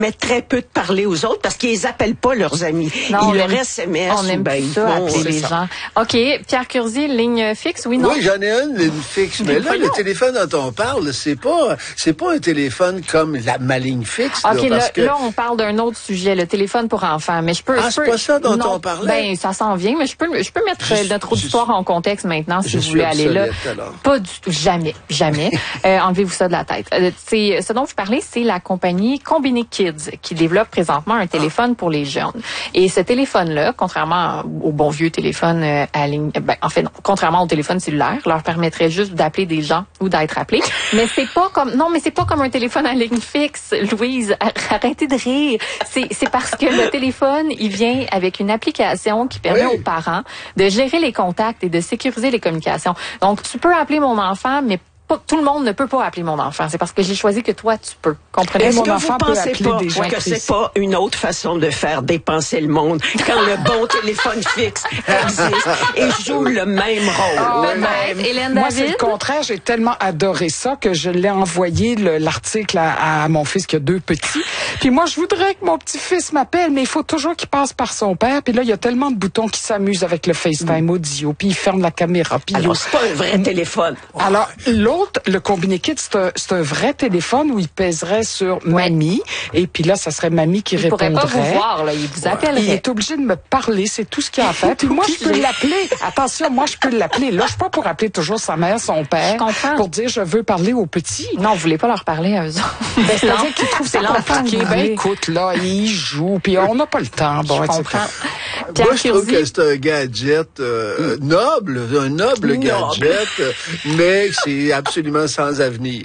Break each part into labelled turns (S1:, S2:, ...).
S1: mais très peu de parler aux autres parce qu'ils appellent pas leurs amis.
S2: Non,
S1: ils leur SMS.
S2: On aime ça, appeler les gens. OK. Pierre Curzi, ligne fixe, oui, non?
S3: Oui, j'en ai une ligne fixe. Mais là, le téléphone dont on parle, c'est pas un téléphone comme ma ligne fixe.
S2: OK, là, on parle d'un autre sujet, le téléphone pour enfants. Mais
S3: c'est pas ça dont on parlait?
S2: Ben, ça s'en vient, mais je peux mettre notre auditoire en contexte maintenant, si vous voulez aller là.
S3: Alors.
S2: Pas du tout. Jamais. Enlevez-vous ça de la tête. Ce dont vous parlez, c'est la compagnie Combini Kids qui développe présentement un téléphone pour les jeunes. Et ce téléphone-là, contrairement au bon vieux téléphone à ligne, contrairement au téléphone cellulaire, leur permettrait juste d'appeler des gens ou d'être appelés. Mais c'est pas comme un téléphone à ligne fixe, Louise. Arrêtez de rire. C'est parce que le téléphone, il vient avec une application qui permet aux parents de gérer les contacts et de sécuriser les communications. Donc, tu peux appeler mon enfant, mais tout le monde ne peut pas appeler mon enfant. C'est parce que j'ai choisi que toi, tu peux. Comprenez?
S1: Est-ce
S2: mon
S1: que
S2: enfant
S1: vous pensez pas que c'est pas une autre façon de faire dépenser le monde quand le bon téléphone fixe existe et joue le même rôle?
S2: Hélène
S4: Moi,
S2: David?
S4: c'est le contraire. J'ai tellement adoré ça que je l'ai envoyé l'article à mon fils qui a 2 petits. Puis moi, je voudrais que mon petit-fils m'appelle, mais il faut toujours qu'il passe par son père. Puis là, il y a tellement de boutons qui s'amusent avec le FaceTime audio. Puis il ferme la caméra. Puis
S1: alors, c'est pas un vrai téléphone.
S4: Alors, le Combini Kids, c'est un vrai téléphone où il pèserait sur mamie. Et puis là, ça serait mamie qui répondrait.
S2: Il pourrait pas vous voir, là. Il vous appellerait.
S4: Il est obligé de me parler. C'est tout ce qu'il a à faire. Puis moi, je peux l'appeler. Attention, moi, je peux l'appeler. Là, je suis pas pour appeler toujours sa mère, son père. Pour dire, je veux parler aux petits.
S2: Non, vous voulez pas leur parler à eux autres.
S4: C'est-à-dire qu'ils trouvent ça compliqué. Ben, écoute, là, ils jouent. Puis on n'a pas le temps. Bon,
S2: je comprends.
S3: Moi, je trouve que c'est un gadget noble, un noble gadget, mais c'est absolument sans avenir.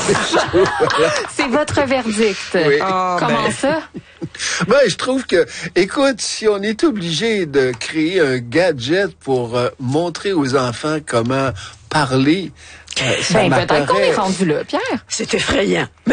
S2: C'est votre verdict.
S3: Oui.
S2: Comment ça?
S3: Ben, je trouve que, écoute, si on est obligé de créer un gadget pour montrer aux enfants comment parler,
S2: peut-être qu'on est rendu là, Pierre.
S1: C'est effrayant. Mais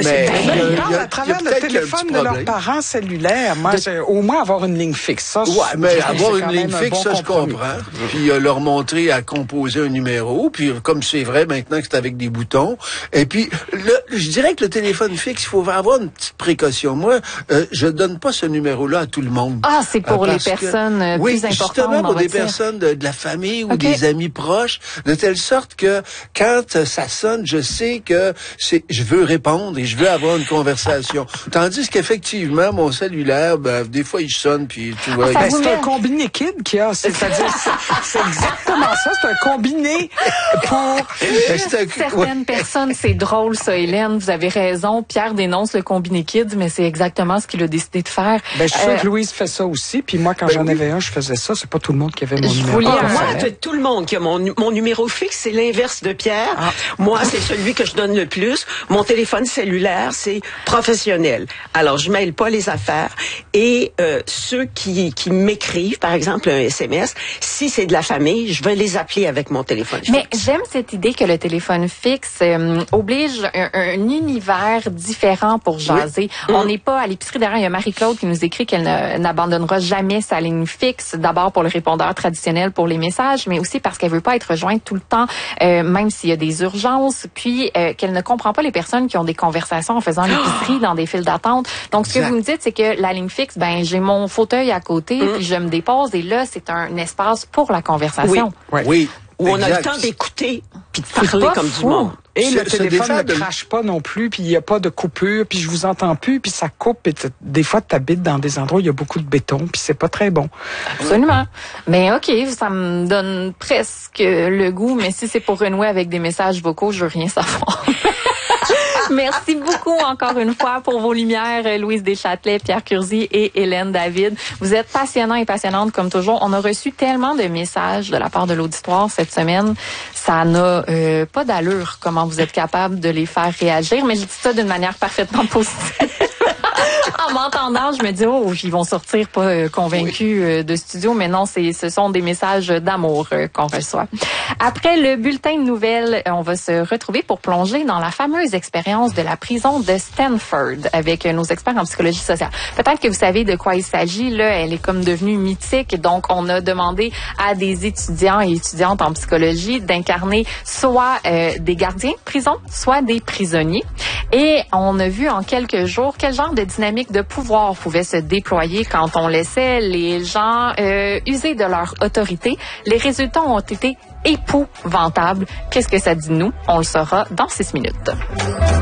S4: à travers le téléphone de leurs parents cellulaires, moi, au moins avoir une ligne fixe. Ça,
S3: mais avoir une ligne fixe, ça, je comprends. Puis leur montrer à composer un numéro. Puis comme c'est vrai maintenant que c'est avec des boutons. Et puis, je dirais que le téléphone fixe, il faut avoir une petite précaution. Moi, je donne pas ce numéro-là à tout le monde.
S2: Ah, c'est pour les personnes plus importantes. Oui,
S3: justement pour des personnes de la famille ou des amis proches, de telle sorte que quand ça sonne, je sais que je veux répondre et je veux avoir une conversation. Tandis qu'effectivement, mon cellulaire, des fois, il sonne, puis tu vois...
S4: c'est un combiné kid qu'il y a. C'est-à-dire, c'est exactement ça. C'est un combiné pour...
S2: Certaines personnes, c'est drôle, ça, Hélène. Vous avez raison. Pierre dénonce le combiné kid, mais c'est exactement ce qu'il a décidé de faire.
S4: Je suis sûr que Louise fait ça aussi. Puis moi, quand j'en avais un, je faisais ça. C'est pas tout le monde qui avait mon numéro.
S1: Moi, tout le monde qui a mon numéro fixe, c'est l'inverse de Pierre. Moi, c'est celui que je donne le plus. Mon téléphone cellulaire, c'est professionnel. Alors, je mêle pas les affaires. Et ceux qui m'écrivent, par exemple, un SMS, si c'est de la famille, je vais les appeler avec mon téléphone fixe.
S2: Mais j'aime cette idée que le téléphone fixe oblige un univers différent pour jaser. Oui. On n'est pas à l'épicerie. Derrière, il y a Marie-Claude qui nous écrit qu'elle n'abandonnera jamais sa ligne fixe. D'abord pour le répondeur traditionnel pour les messages, mais aussi parce qu'elle veut pas être rejointe tout le temps, même s'il y a des urgences. Puis qu'elle ne comprend pas les personnes qui ont des conversations en faisant l'épicerie dans des files d'attente. Donc, ce que vous me dites, c'est que la ligne fixe, j'ai mon fauteuil à côté, puis je me dépose, et là, c'est un espace pour la conversation.
S3: Oui.
S1: Où on a le temps d'écouter puis de parler comme du monde.
S4: Et le téléphone ne crache pas non plus, puis il n'y a pas de coupure, puis je vous entends plus, puis ça coupe. Et des fois, tu habites dans des endroits où il y a beaucoup de béton, puis c'est pas très bon.
S2: Absolument. Mais OK, ça me donne presque le goût, mais si c'est pour renouer avec des messages vocaux, je veux rien savoir. Merci beaucoup encore une fois pour vos lumières, Louise Deschâtelet, Pierre Curzi et Hélène David. Vous êtes passionnants et passionnantes comme toujours. On a reçu tellement de messages de la part de l'auditoire cette semaine. Ça n'a pas d'allure comment vous êtes capable de les faire réagir, mais je dis ça d'une manière parfaitement positive. En m'entendant, je me dis, ils vont sortir pas convaincus de studio, mais non, ce sont des messages d'amour qu'on reçoit. Après le bulletin de nouvelles, on va se retrouver pour plonger dans la fameuse expérience de la prison de Stanford avec nos experts en psychologie sociale. Peut-être que vous savez de quoi il s'agit. Là, elle est comme devenue mythique, donc on a demandé à des étudiants et étudiantes en psychologie d'incarner soit des gardiens de prison, soit des prisonniers. Et on a vu en quelques jours quel genre de dynamique de pouvoir pouvait se déployer quand on laissait les gens user de leur autorité. Les résultats ont été épouvantables. Qu'est-ce que ça dit de nous? On le saura dans 6 minutes.